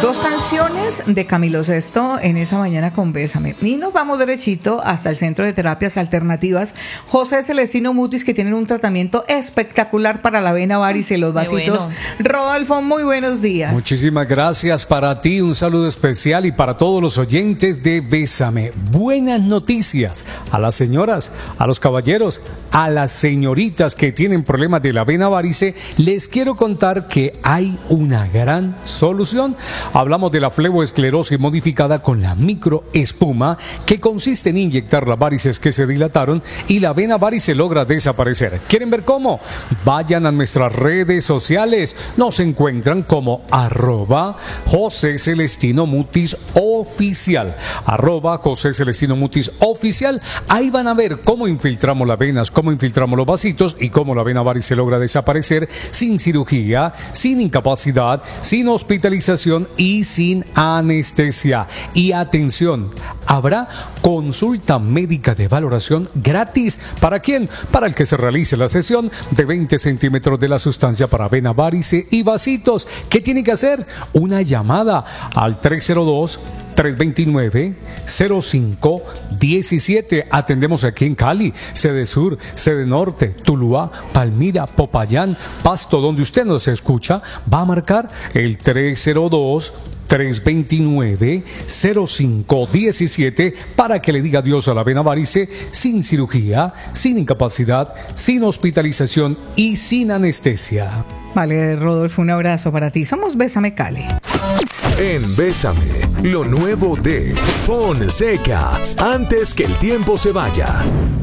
Dos canciones de Camilo Sesto en esa mañana con Bésame. Y nos vamos derechito hasta el Centro de Terapias Alternativas José Celestino Mutis, que tienen un tratamiento espectacular para la vena varice y los vasitos. Bueno. Rodolfo, muy buenos días. Muchísimas gracias para ti, un saludo especial y para todos los oyentes de Bésame. Buenas noticias a las señoras, a los caballeros, a las señoritas que tienen problemas de la vena varice. Les quiero contar que hay una gran solución. Hablamos de la fleboesclerosis modificada con la microespuma, que consiste en inyectar las varices que se dilataron y la vena varice logra desaparecer. ¿Quieren ver cómo? Vayan a nuestras redes sociales. Nos encuentran como @José Celestino Mutis Oficial. @José Celestino Mutis Oficial. Ahí van a ver cómo infiltramos las venas, cómo infiltramos los vasitos y cómo la vena varice logra desaparecer sin cirugía, sin incapacidad, sin hospitalización y sin anestesia. Y atención, habrá consulta médica de valoración gratis. ¿Para quién? Para el que se realice la sesión de 20 centímetros de la sustancia para vena varice y vasitos. ¿Qué tiene que hacer? Una llamada al 302-329-0517. Atendemos aquí en Cali, sede sur, sede norte, Tuluá, Palmira, Popayán, Pasto. Donde usted nos escucha, va a marcar el 302-329-0517 para que le diga adiós a la vena varice sin cirugía, sin incapacidad, sin hospitalización y sin anestesia. Vale, Rodolfo, un abrazo para ti. Somos Bésame Cali. En Bésame, lo nuevo de Fonseca, antes que el tiempo se vaya.